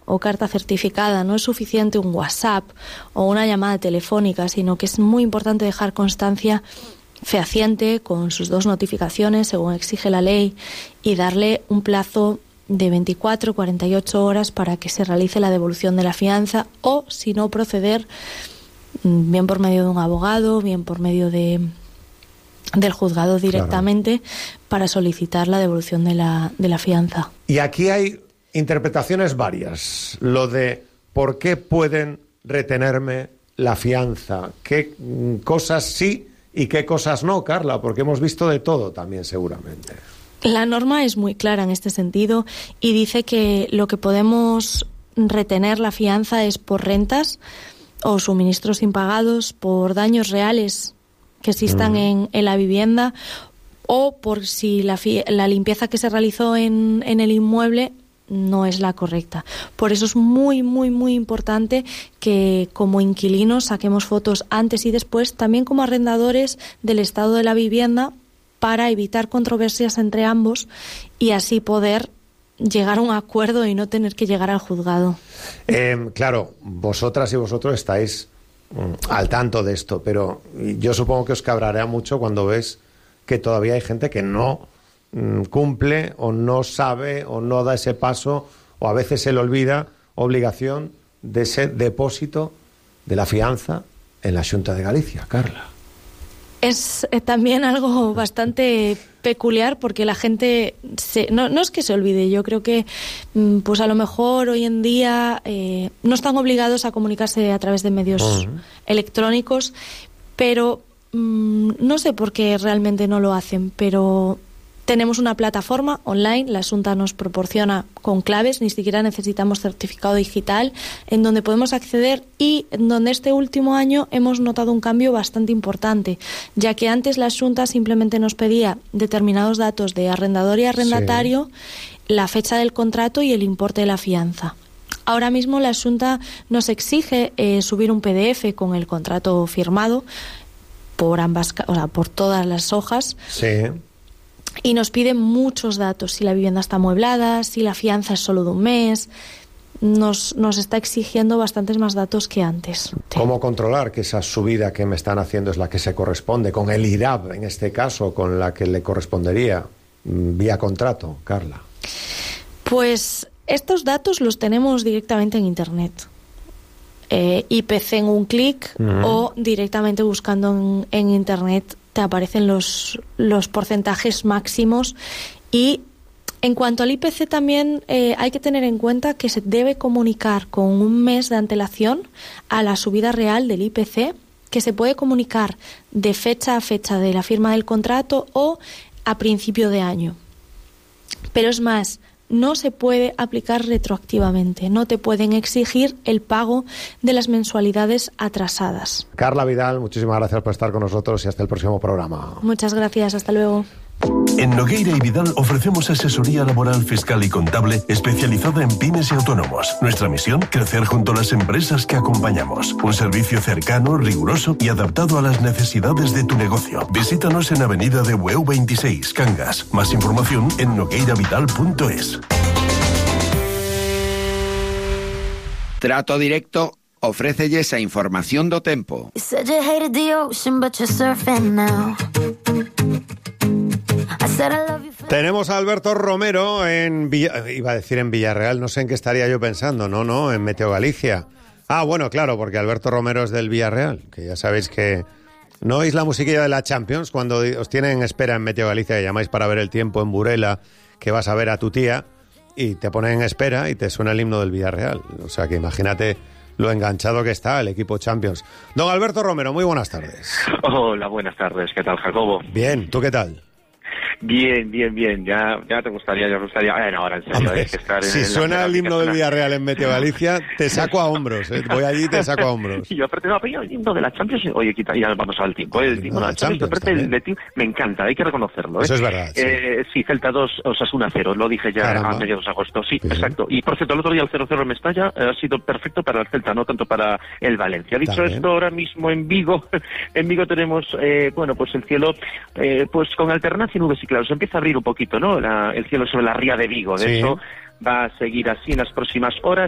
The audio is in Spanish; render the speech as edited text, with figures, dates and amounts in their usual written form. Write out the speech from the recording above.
o carta certificada. No es suficiente un WhatsApp o una llamada telefónica, sino que es muy importante dejar constancia fehaciente con sus 2 notificaciones, según exige la ley, y darle un plazo de 24, 48 horas para que se realice la devolución de la fianza, o si no, proceder bien por medio de un abogado, bien por medio del juzgado directamente, para solicitar la devolución de la fianza. Y aquí hay interpretaciones varias. Lo de por qué pueden retenerme la fianza, qué cosas sí y qué cosas no, Carla, porque hemos visto de todo también seguramente. La norma es muy clara en este sentido y dice que lo que podemos retener la fianza es por rentas o suministros impagados, por daños reales que existan en la vivienda, o por si la limpieza que se realizó en el inmueble no es la correcta. Por eso es muy, muy, muy importante que como inquilinos saquemos fotos antes y después, también como arrendadores, del estado de la vivienda, para evitar controversias entre ambos y así poder llegar a un acuerdo y no tener que llegar al juzgado. Claro, vosotras y vosotros estáis al tanto de esto, pero yo supongo que os cabrará mucho cuando ves que todavía hay gente que no cumple o no sabe o no da ese paso, o a veces se le olvida obligación de ese depósito de la fianza en la Xunta de Galicia, Carla. Es también algo bastante peculiar, porque la gente no es que se olvide. Yo creo que pues a lo mejor hoy en día no están obligados a comunicarse a través de medios electrónicos, pero no sé por qué realmente no lo hacen, pero tenemos una plataforma online, la Xunta nos proporciona con claves, ni siquiera necesitamos certificado digital, en donde podemos acceder, y en donde este último año hemos notado un cambio bastante importante, ya que antes la Xunta simplemente nos pedía determinados datos de arrendador y arrendatario, la fecha del contrato y el importe de la fianza. Ahora mismo la Xunta nos exige subir un PDF con el contrato firmado por ambas, o sea, por todas las hojas. Sí. Y nos piden muchos datos, si la vivienda está amueblada, si la fianza es solo de un mes. Nos está exigiendo bastantes más datos que antes. ¿Cómo controlar que esa subida que me están haciendo es la que se corresponde con el IRAB, en este caso, con la que le correspondería vía contrato, Carla? Pues estos datos los tenemos directamente en Internet. IPC en un clic, o directamente buscando en Internet te aparecen los porcentajes máximos. Y en cuanto al IPC también hay que tener en cuenta que se debe comunicar con un mes de antelación a la subida real del IPC, que se puede comunicar de fecha a fecha de la firma del contrato o a principio de año. Pero es más, no se puede aplicar retroactivamente, no te pueden exigir el pago de las mensualidades atrasadas. Carla Vidal, muchísimas gracias por estar con nosotros y hasta el próximo programa. Muchas gracias, hasta luego. En Nogueira y Vidal ofrecemos asesoría laboral, fiscal y contable especializada en pymes y autónomos. Nuestra misión, crecer junto a las empresas que acompañamos. Un servicio cercano, riguroso y adaptado a las necesidades de tu negocio. Visítanos en Avenida de Bueu 26, Cangas. Más información en nogueiravidal.es. Trato Directo ofrécelles a información do tempo. Tenemos a Alberto Romero iba a decir en Villarreal, no sé en qué estaría yo pensando, no, en Meteo Galicia. Ah, bueno, claro, porque Alberto Romero es del Villarreal, que ya sabéis que no oís la musiquilla de la Champions cuando os tienen en espera en Meteo Galicia, que llamáis para ver el tiempo en Burela, que vas a ver a tu tía, y te ponen en espera y te suena el himno del Villarreal. O sea que imagínate lo enganchado que está el equipo Champions. Don Alberto Romero, muy buenas tardes. Hola, buenas tardes. ¿Qué tal, Jacobo? Bien, ¿tú qué tal? Bien. Ya te gustaría. Bueno, ahora en serio, Hombre, hay que estar si en suena el himno del Villarreal en Meteo Galicia, te saco a hombros. Voy allí y te saco a hombros. Y yo aparte el himno de la Champions. Oye, ya vamos al tiempo. El himno de la Champions, me encanta, hay que reconocerlo. Eso es verdad. Sí, Celta 2, Osasuna 0, lo dije ya. Caramba. A mediados de agosto. Sí, exacto. Y por cierto, el otro día el 0-0 en Mestalla ha sido perfecto para el Celta, no tanto para el Valencia. Dicho También. esto, ahora mismo en Vigo tenemos, pues el cielo, pues con alternancia nubes y claros. Se empieza a abrir un poquito, ¿no? El cielo sobre la ría de Vigo. De hecho, va a seguir así en las próximas horas.